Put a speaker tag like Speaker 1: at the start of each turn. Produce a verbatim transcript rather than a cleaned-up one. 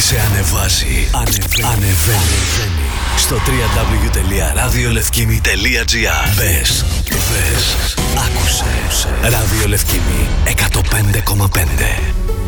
Speaker 1: σε ανεβάζει. Ανεβαίνει. Ανεβαίνει. Στο double-u double-u double-u τελεία ραδιολευκήμι τελεία τζι άρ. Μπες, μπες, άκουσε. Ράδιο Λευκήμι εκατόν πέντε κόμμα πέντε.